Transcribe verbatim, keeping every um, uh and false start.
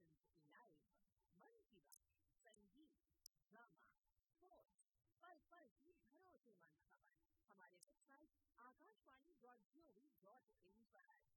Present live मन की बात, संगीत, ड्रामा, स्पोर्ट्स, पल पल की भरोसेमंद खबर हमारे website Akashvani dot G O V dot in पर।